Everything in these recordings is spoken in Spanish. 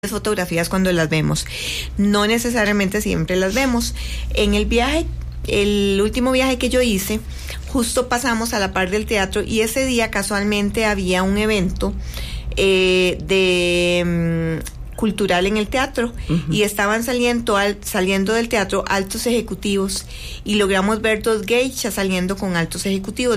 fotografías cuando las vemos. No necesariamente siempre las vemos. En el viaje, el último viaje que yo hice, justo pasamos a la par del teatro y ese día casualmente había un evento cultural en el teatro, y estaban saliendo del teatro altos ejecutivos y logramos ver 2 geishas saliendo con altos ejecutivos.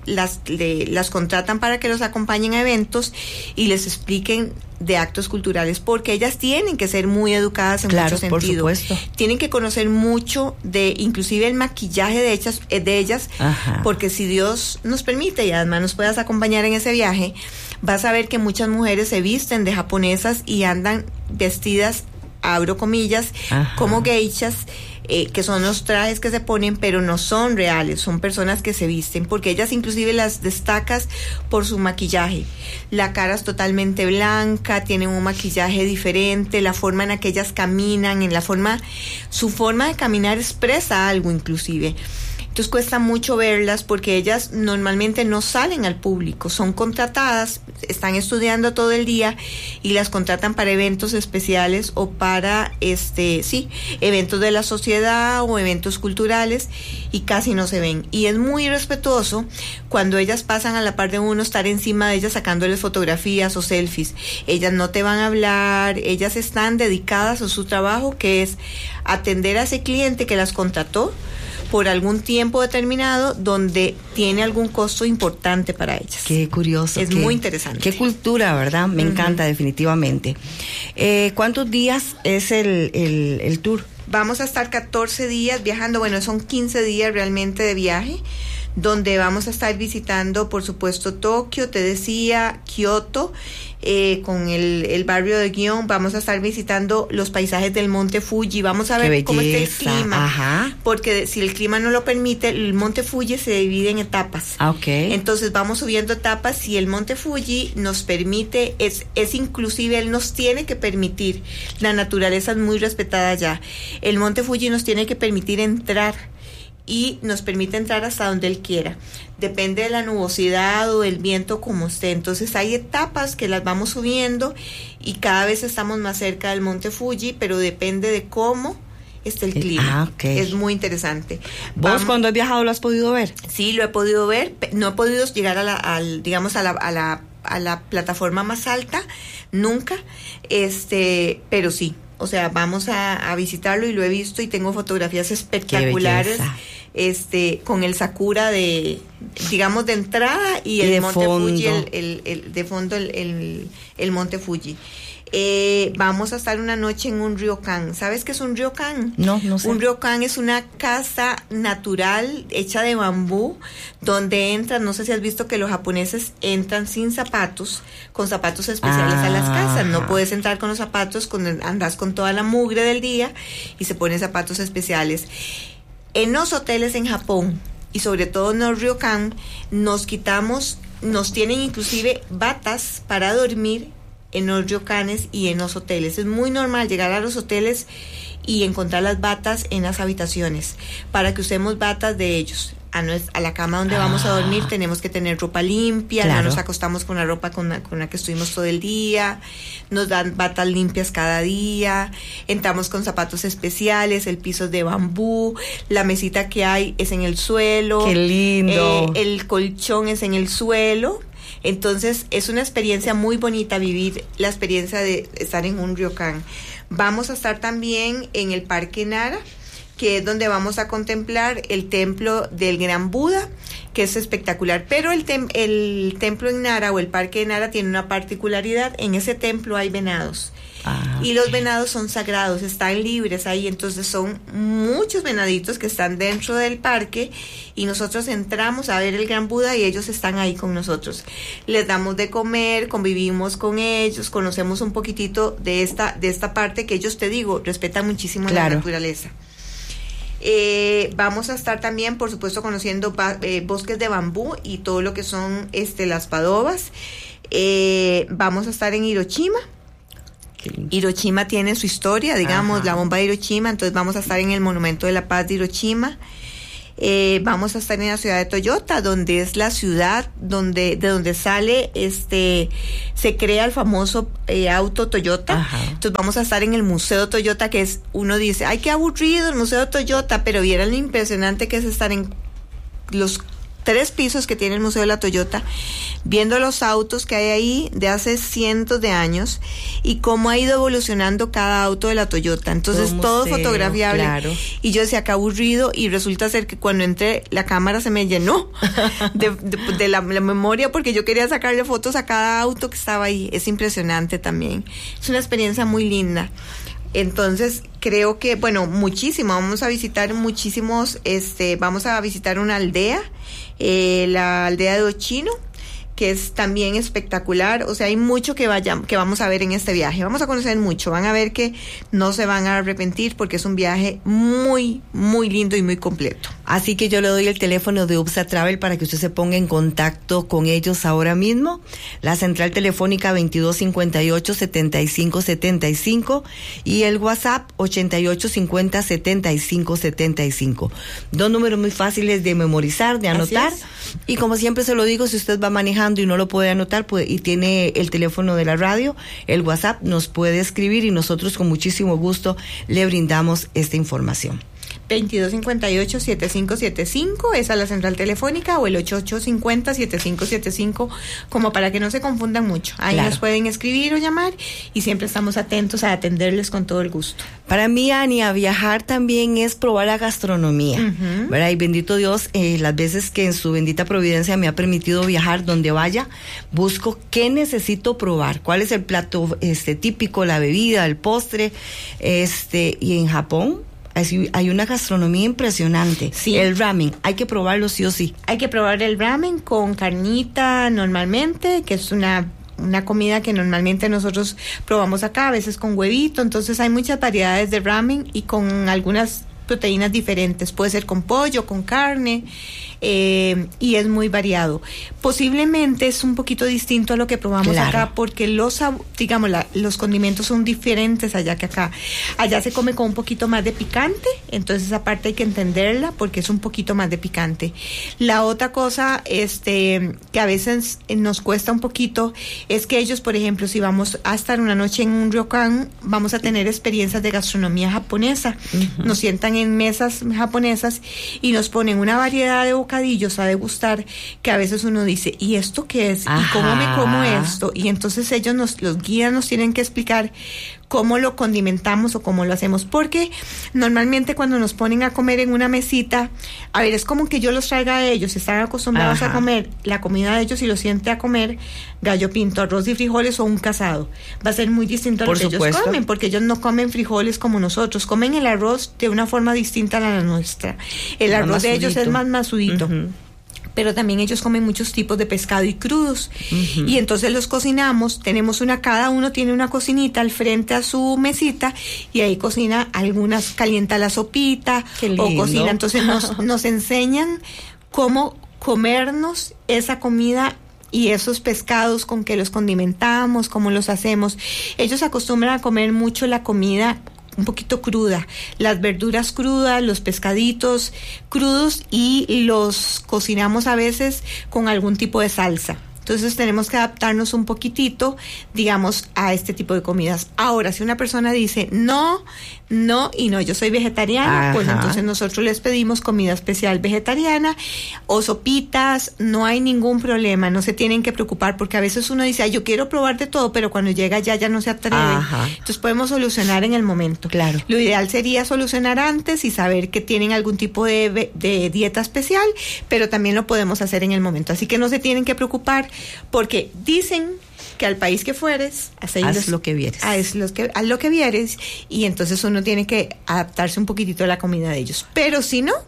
Las contratan para que los acompañen a eventos y les expliquen de actos culturales, porque ellas tienen que ser muy educadas en muchos sentidos. Por supuesto. Tienen que conocer mucho de, inclusive el maquillaje de ellas, porque si Dios nos permite y además nos puedas acompañar en ese viaje, vas a ver que muchas mujeres se visten de japonesas y andan vestidas, abro comillas, como geishas, que son los trajes que se ponen, pero no son reales, son personas que se visten, porque ellas inclusive las destacas por su maquillaje. La cara es totalmente blanca, tienen un maquillaje diferente, la forma en la que ellas caminan, su forma de caminar expresa algo inclusive. Entonces cuesta mucho verlas porque ellas normalmente no salen al público, son contratadas, están estudiando todo el día y las contratan para eventos especiales o para eventos de la sociedad o eventos culturales, y casi no se ven. Y es muy respetuoso cuando ellas pasan a la par de uno, estar encima de ellas sacándoles fotografías o selfies. Ellas no te van a hablar, ellas están dedicadas a su trabajo, que es atender a ese cliente que las contrató por algún tiempo determinado, donde tiene algún costo importante para ellas. Qué curioso. Es muy interesante. Qué cultura, ¿verdad? Me encanta, definitivamente. ¿Cuántos días es el tour? Vamos a estar 14 días viajando, son 15 días realmente de viaje, donde vamos a estar visitando, por supuesto, Tokio, te decía, Kioto, con el barrio de Gion. Vamos a estar visitando los paisajes del monte Fuji. Vamos a ver cómo está el clima, porque si el clima no lo permite, el monte Fuji se divide en etapas. Entonces vamos subiendo etapas. Si el monte Fuji nos permite, es inclusive, él nos tiene que permitir, la naturaleza es muy respetada ya, el monte Fuji nos tiene que permitir entrar, y nos permite entrar hasta donde él quiera. Depende de la nubosidad o del viento como esté. Entonces hay etapas que las vamos subiendo y cada vez estamos más cerca del monte Fuji, pero depende de cómo esté el clima. Es muy interesante. ¿Vos cuando has viajado lo has podido ver? Sí, lo he podido ver. No he podido llegar a la plataforma más alta, nunca, pero sí. O sea, vamos a visitarlo y lo he visto y tengo fotografías espectaculares, con el sakura de entrada y el monte Fuji, de fondo el monte Fuji. Vamos a estar una noche en un ryokan. ¿Sabes qué es un ryokan? No sé. Un ryokan es una casa natural hecha de bambú, donde entran, no sé si has visto que los japoneses entran sin zapatos, con zapatos especiales a las casas. No puedes entrar con los zapatos, andas con toda la mugre del día y se ponen zapatos especiales. En los hoteles en Japón, y sobre todo en los ryokan, nos tienen inclusive batas para dormir en los ryokanes y en los hoteles. Es muy normal llegar a los hoteles y encontrar las batas en las habitaciones, para que usemos batas de ellos. A la cama donde vamos a dormir tenemos que tener ropa limpia, no nos acostamos con la ropa con la que estuvimos todo el día, nos dan batas limpias cada día, entramos con zapatos especiales, el piso es de bambú, la mesita que hay es en el suelo. ¡Qué lindo! El colchón es en el suelo. Entonces es una experiencia muy bonita vivir la experiencia de estar en un ryokan. Vamos a estar también en el Parque Nara, que es donde vamos a contemplar el templo del Gran Buda, que es espectacular. Pero el templo en Nara, o el Parque de Nara, tiene una particularidad. En ese templo hay venados. Y los venados son sagrados, están libres ahí. Entonces son muchos venaditos que están dentro del parque, y nosotros entramos a ver el Gran Buda y ellos están ahí con nosotros. Les damos de comer, convivimos con ellos, conocemos un poquitito de esta parte que ellos, te digo, respetan muchísimo la naturaleza. Vamos a estar también, por supuesto, conociendo bosques de bambú y todo lo que son las padovas. Vamos a estar en Hiroshima. Hiroshima tiene su historia, la bomba de Hiroshima. Entonces vamos a estar en el Monumento de la Paz de Hiroshima. Vamos a estar en la ciudad de Toyota, donde es la ciudad de donde sale se crea el famoso auto Toyota. Ajá. Entonces vamos a estar en el Museo Toyota, que es, uno dice, ay, qué aburrido el Museo Toyota, pero vieran lo impresionante que es estar en los 3 pisos que tiene el Museo de la Toyota, viendo los autos que hay ahí de hace cientos de años y cómo ha ido evolucionando cada auto de la Toyota. Entonces todo fotografiable. Claro. Y yo decía, qué aburrido, y resulta ser que cuando entré la cámara se me llenó de la memoria, porque yo quería sacarle fotos a cada auto que estaba ahí. Es impresionante también. Es una experiencia muy linda. Entonces creo que, bueno, muchísimo, vamos a visitar muchísimos, vamos a visitar una aldea, la aldea de Ochino, que es también espectacular. O sea, hay mucho que vamos a ver en este viaje. Vamos a conocer mucho, van a ver que no se van a arrepentir, porque es un viaje muy, muy lindo y muy completo. Así que yo le doy el teléfono de UPSA Travel para que usted se ponga en contacto con ellos ahora mismo. La central telefónica 2258-7575 y el WhatsApp 8850-7575. 2 números muy fáciles de memorizar, de anotar. Y como siempre se lo digo, si usted va manejando y no lo puede anotar, y tiene el teléfono de la radio, el WhatsApp, nos puede escribir y nosotros con muchísimo gusto le brindamos esta información. 2258-7575, esa es la central telefónica, o el 8850-7575, como para que no se confundan mucho. Ahí claro, nos pueden escribir o llamar y siempre estamos atentos a atenderles con todo el gusto. Para mí, Ania, viajar también es probar la gastronomía, ¿verdad? Y bendito Dios, las veces que en su bendita providencia me ha permitido viajar, donde vaya, busco qué necesito probar, cuál es el plato típico, la bebida, el postre, y en Japón hay una gastronomía impresionante. Sí. El ramen, hay que probarlo sí o sí. Hay que probar el ramen con carnita normalmente, que es una comida que normalmente nosotros probamos acá, a veces con huevito. Entonces hay muchas variedades de ramen y con algunas proteínas diferentes. Puede ser con pollo, con carne, y es muy variado. Posiblemente es un poquito distinto a lo que probamos claro, acá, porque los condimentos son diferentes allá que acá. Allá se come con un poquito más de picante, entonces esa parte hay que entenderla porque es un poquito más de picante. La otra cosa que a veces nos cuesta un poquito es que ellos, por ejemplo, si vamos a estar una noche en un ryokan, vamos a tener experiencias de gastronomía japonesa. Nos sientan en mesas japonesas y nos ponen una variedad de bocadillos a degustar, que a veces uno dice, ¿y esto qué es? Ajá. ¿Y cómo me como esto? Y entonces ellos los guías nos tienen que explicar cómo lo condimentamos o cómo lo hacemos, porque normalmente cuando nos ponen a comer en una mesita, a ver, es como que yo los traiga a ellos, están acostumbrados a comer la comida de ellos y los siente a comer gallo pinto, arroz y frijoles o un casado. Va a ser muy distinto a lo que ellos comen, porque ellos no comen frijoles como nosotros, comen el arroz de una forma distinta a la nuestra. El arroz de ellos es más masudito. Pero también ellos comen muchos tipos de pescado y crudos. Y entonces los cocinamos, cada uno tiene una cocinita al frente a su mesita, y ahí cocina, algunas calienta la sopita, o cocina, entonces nos enseñan cómo comernos esa comida y esos pescados, con que los condimentamos, cómo los hacemos. Ellos acostumbran a comer mucho la comida un poquito cruda, las verduras crudas, los pescaditos crudos, y los cocinamos a veces con algún tipo de salsa. Entonces tenemos que adaptarnos un poquitito, digamos, a este tipo de comidas. Ahora, si una persona dice no, yo soy vegetariana, pues entonces nosotros les pedimos comida especial vegetariana o sopitas. No hay ningún problema, no se tienen que preocupar, porque a veces uno dice, yo quiero probar de todo, pero cuando llega ya no se atreve. Entonces podemos solucionar en el momento. Claro. Lo ideal sería solucionar antes y saber que tienen algún tipo de dieta especial, pero también lo podemos hacer en el momento. Así que no se tienen que preocupar, porque dicen que al país que fueres, haz lo que vieres. Haz lo que vieres, y entonces uno tiene que adaptarse un poquitito a la comida de ellos. Pero si no,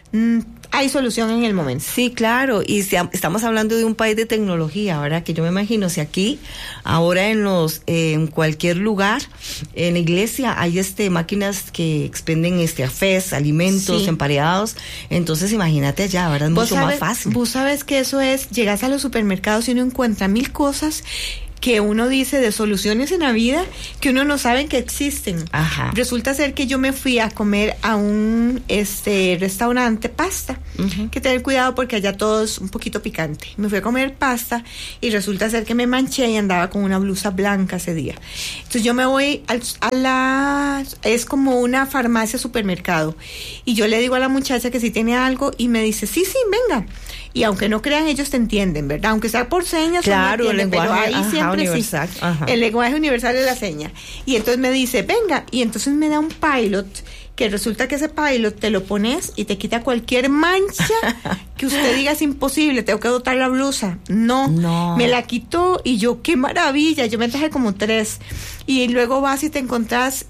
hay solución en el momento. Sí, claro, y estamos hablando de un país de tecnología, ¿verdad? Que yo me imagino, si aquí, ahora en cualquier lugar, en la iglesia, hay máquinas que expenden cafés, alimentos, emparedados, entonces imagínate allá, ¿verdad? Es mucho más fácil. Vos sabes que eso llegas a los supermercados y uno encuentra 1000 cosas que uno dice de soluciones en la vida que uno no sabe que existen. Ajá. Resulta ser que yo me fui a comer a un restaurante pasta, que tener cuidado porque allá todo es un poquito picante. Me fui a comer pasta y resulta ser que me manché y andaba con una blusa blanca ese día. Entonces yo me voy es como una farmacia supermercado, y yo le digo a la muchacha que si tiene algo y me dice, sí, venga. Y aunque no crean, ellos te entienden, ¿verdad? Aunque sea por señas, claro, el lenguaje, pero ahí siempre universal. Sí. El lenguaje universal es la seña. Y entonces me dice, venga, y entonces me da un pilot, que resulta que ese pilot te lo pones y te quita cualquier mancha que usted diga es imposible, tengo que botar la blusa. No, me la quitó y yo, qué maravilla, yo me traje como 3. Y luego vas y te encontrás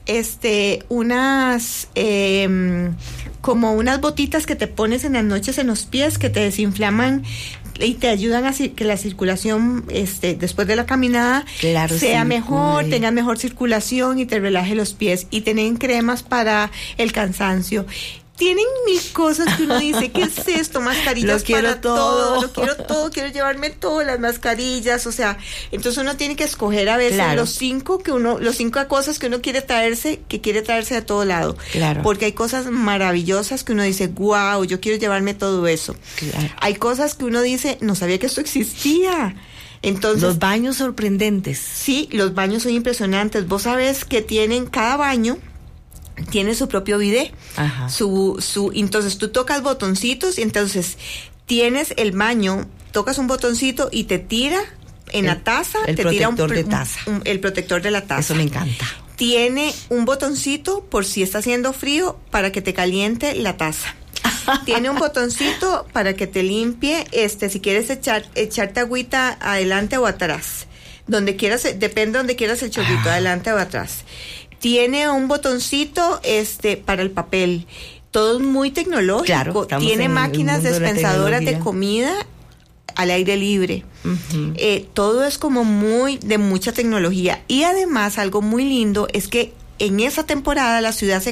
como unas botitas que te pones en las noches en los pies que te desinflaman y te ayudan a que la circulación después de la caminada sea mejor, tengas mejor circulación y te relaje los pies. Y tienen cremas para el cansancio. Tienen 1000 cosas que uno dice, ¿qué es esto? Mascarillas para todo. Lo quiero todo, quiero llevarme todas las mascarillas, o sea, entonces uno tiene que escoger a veces los 5 cosas que uno quiere traerse de todo lado. Claro. Porque hay cosas maravillosas que uno dice, wow, yo quiero llevarme todo eso. Claro. Hay cosas que uno dice, no sabía que esto existía. Entonces, los baños sorprendentes. Sí, los baños son impresionantes. Vos sabés que cada baño tiene su propio bidet. Ajá. Entonces tú tocas botoncitos y entonces tienes el baño, tocas un botoncito y te tira en la taza, te tira el protector de la taza. Eso me encanta. Tiene un botoncito por si está haciendo frío para que te caliente la taza. Tiene un botoncito para que te limpie, si quieres echarte agüita adelante o atrás. Donde quieras, depende de donde quieras el chorrito, adelante o atrás. Tiene un botoncito para el papel. Todo es muy tecnológico. Claro, tiene máquinas dispensadoras de comida al aire libre. Uh-huh. Todo es como de mucha tecnología. Y además, algo muy lindo es que en esa temporada la ciudad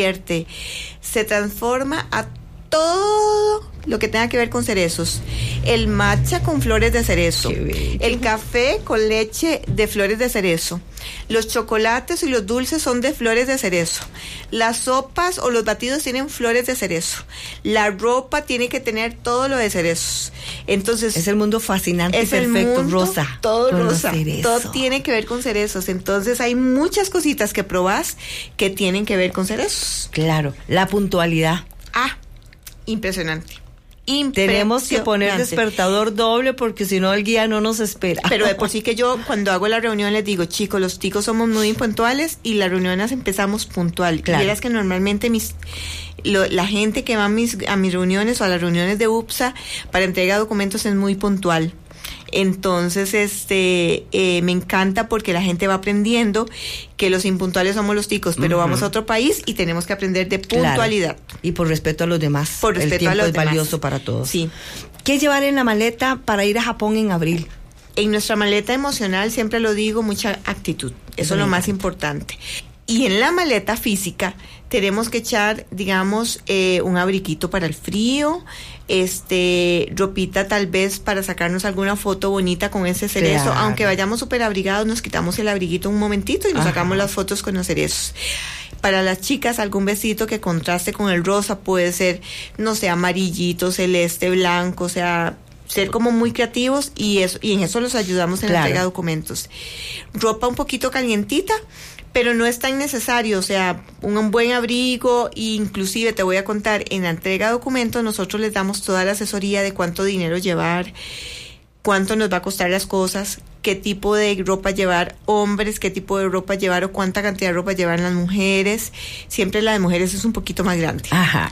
se transforma a todo lo que tenga que ver con cerezos. El matcha con flores de cerezo, el café con leche de flores de cerezo, los chocolates y los dulces son de flores de cerezo, las sopas o los batidos tienen flores de cerezo, la ropa tiene que tener todo lo de cerezos. Entonces es el mundo fascinante, es perfecto, rosa, todo rosa, todo tiene que ver con cerezos. Entonces hay muchas cositas que probás que tienen que ver con cerezos. Claro, la puntualidad. Impresionante. Tenemos que poner despertador doble porque si no el guía no nos espera. Pero de por sí que yo cuando hago la reunión les digo, chicos, los ticos somos muy impuntuales y las reuniones empezamos puntual. Claro. Y verás que normalmente la gente que va a mis reuniones o a las reuniones de UPSA para entrega de documentos es muy puntual. Entonces, me encanta porque la gente va aprendiendo que los impuntuales somos los ticos, pero vamos a otro país y tenemos que aprender de puntualidad. Claro. Y por respeto a los demás. Por respeto el tiempo a los es demás. Valioso para todos. Sí. ¿Qué llevar en la maleta para ir a Japón en abril? En nuestra maleta emocional, siempre lo digo, mucha actitud. Eso es lo más importante. Y en la maleta física tenemos que echar, digamos, un abriguito para el frío, ropita tal vez para sacarnos alguna foto bonita con ese cerezo. Claro. Aunque vayamos súper abrigados, nos quitamos el abriguito un momentito y nos sacamos las fotos con los cerezos. Para las chicas, algún vestido que contraste con el rosa, puede ser, no sé, amarillito, celeste, blanco, o sea, ser como muy creativos y en eso los ayudamos en la entrega de documentos. Ropa un poquito calientita, pero no es tan necesario, o sea, un buen abrigo, e inclusive te voy a contar, en la entrega de documentos nosotros les damos toda la asesoría de cuánto dinero llevar, cuánto nos va a costar las cosas, qué tipo de ropa llevar hombres, qué tipo de ropa llevar o cuánta cantidad de ropa llevan las mujeres. Siempre la de mujeres es un poquito más grande. Ajá.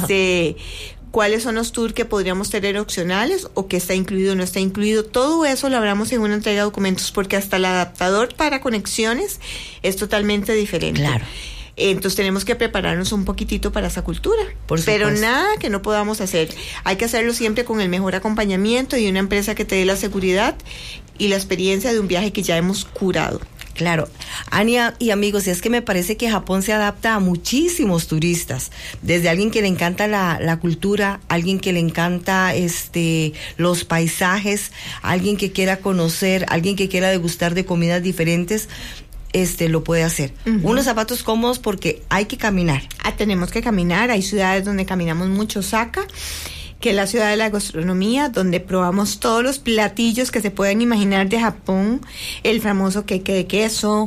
Cuáles son los tours que podríamos tener opcionales o qué está incluido o no está incluido. Todo eso lo hablamos en una entrega de documentos porque hasta el adaptador para conexiones es totalmente diferente. Claro. Entonces tenemos que prepararnos un poquitito para esa cultura. Pero nada que no podamos hacer. Hay que hacerlo siempre con el mejor acompañamiento y una empresa que te dé la seguridad y la experiencia de un viaje que ya hemos curado. Claro, Ania y amigos, es que me parece que Japón se adapta a muchísimos turistas, desde alguien que le encanta la cultura, alguien que le encanta los paisajes, alguien que quiera conocer, alguien que quiera degustar de comidas diferentes. Lo puede hacer. Unos zapatos cómodos porque hay que caminar. Tenemos que caminar. Hay ciudades donde caminamos mucho. Osaka, que es la ciudad de la gastronomía, donde probamos todos los platillos que se pueden imaginar de Japón, el famoso queque de queso,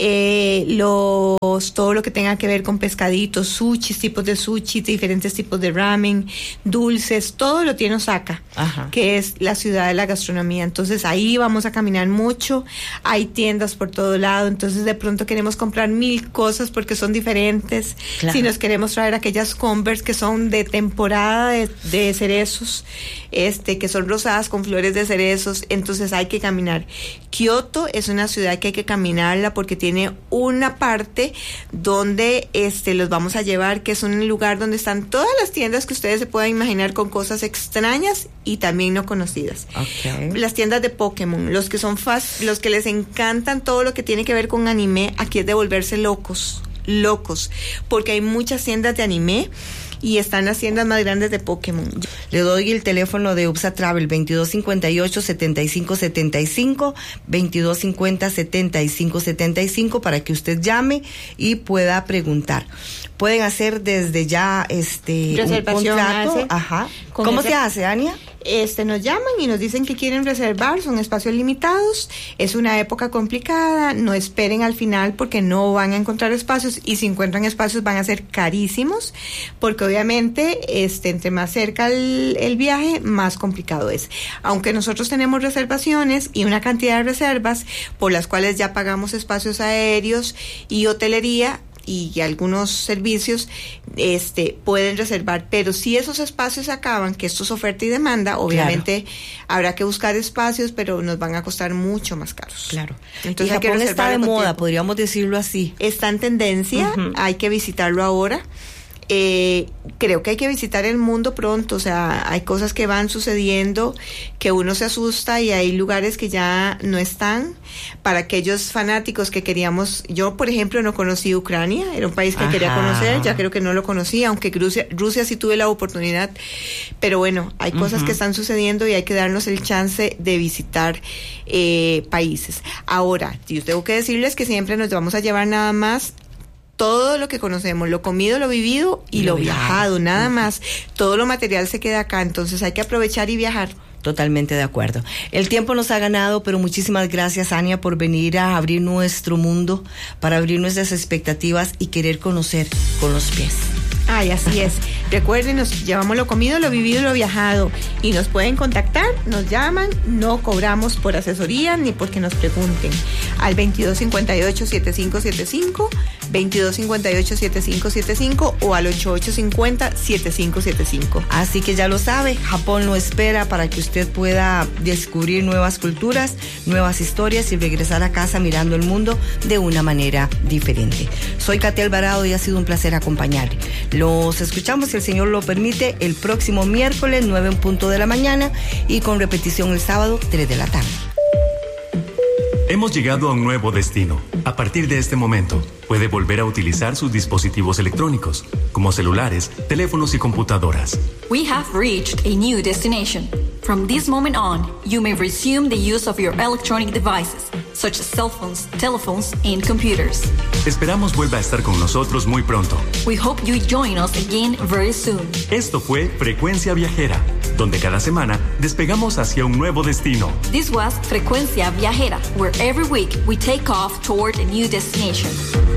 todo lo que tenga que ver con pescaditos, sushis, tipos de sushi, diferentes tipos de ramen, dulces, todo lo tiene Osaka, que es la ciudad de la gastronomía. Entonces ahí vamos a caminar mucho, hay tiendas por todo lado, entonces de pronto queremos comprar 1000 cosas porque son diferentes. Claro. Si nos queremos traer aquellas Converse que son de temporada de cerezos, que son rosadas con flores de cerezos, entonces hay que caminar. Kioto es una ciudad que hay que caminarla porque tiene una parte donde los vamos a llevar, que es un lugar donde están todas las tiendas que ustedes se puedan imaginar con cosas extrañas y también no conocidas. Okay. Las tiendas de Pokémon, los que les encantan todo lo que tiene que ver con anime, aquí es de volverse locos, porque hay muchas tiendas de anime y están las tiendas más grandes de Pokémon. Le doy el teléfono de UPSA Travel, 2258-7575, 2250-7575, para que usted llame y pueda preguntar. Pueden hacer desde ya un contrato. ¿Cómo se hace, Ania? Nos llaman y nos dicen que quieren reservar, son espacios limitados, es una época complicada, no esperen al final porque no van a encontrar espacios, y si encuentran espacios van a ser carísimos, porque obviamente entre más cerca el viaje, más complicado es. Aunque nosotros tenemos reservaciones y una cantidad de reservas por las cuales ya pagamos espacios aéreos y hotelería y algunos servicios, pueden reservar, pero si esos espacios se acaban, que esto es oferta y demanda, obviamente habrá que buscar espacios, pero nos van a costar mucho más caros. Claro. Entonces, y Japón está de moda, podríamos decirlo así. Está en tendencia, hay que visitarlo ahora. Creo que hay que visitar el mundo pronto, o sea, hay cosas que van sucediendo que uno se asusta y hay lugares que ya no están. Para aquellos fanáticos que queríamos, yo por ejemplo no conocí Ucrania, era un país que quería conocer, ya creo que no lo conocía, aunque Rusia sí tuve la oportunidad, pero bueno, hay cosas que están sucediendo y hay que darnos el chance de visitar países. Ahora, yo tengo que decirles que siempre nos vamos a llevar nada más todo lo que conocemos, lo comido, lo vivido y lo viajado, nada más. Todo lo material se queda acá, entonces hay que aprovechar y viajar. Totalmente de acuerdo. El tiempo nos ha ganado, pero muchísimas gracias, Ania, por venir a abrir nuestro mundo, para abrir nuestras expectativas y querer conocer con los pies. Ay, así es. Recuerden, nos llevamos lo comido, lo vivido y lo viajado. Y nos pueden contactar, nos llaman, no cobramos por asesoría ni porque nos pregunten. Al 2258-7575, 2258-7575 o al 8850-7575. Así que ya lo sabe, Japón lo espera para que usted pueda descubrir nuevas culturas, nuevas historias y regresar a casa mirando el mundo de una manera diferente. Soy Katy Alvarado y ha sido un placer acompañarle. Los escuchamos, si el Señor lo permite, el próximo miércoles 9:00 a.m. y con repetición el sábado 3 de la tarde. Hemos llegado a un nuevo destino. A partir de este momento, puede volver a utilizar sus dispositivos electrónicos, como celulares, teléfonos y computadoras. We have reached a new destination. From this moment on, you may resume the use of your electronic devices, such as cell phones, telephones, and computers. Esperamos vuelva a estar con nosotros muy pronto. We hope you join us again very soon. Esto fue Frecuencia Viajera, donde cada semana despegamos hacia un nuevo destino. This was Frecuencia Viajera, where every week we take off toward a new destination.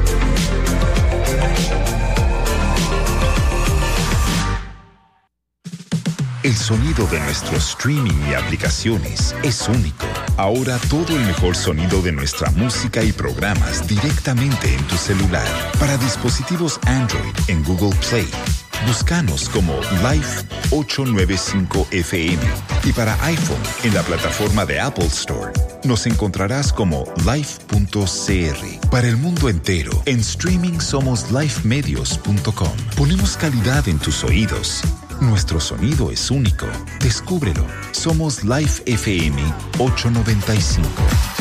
El sonido de nuestro streaming y aplicaciones es único. Ahora todo el mejor sonido de nuestra música y programas directamente en tu celular. Para dispositivos Android en Google Play, búscanos como Life 895 FM. Y para iPhone en la plataforma de Apple Store, nos encontrarás como life.cr. Para el mundo entero, en streaming somos lifemedios.com. Ponemos calidad en tus oídos. Nuestro sonido es único. Descúbrelo. Somos Life FM 895.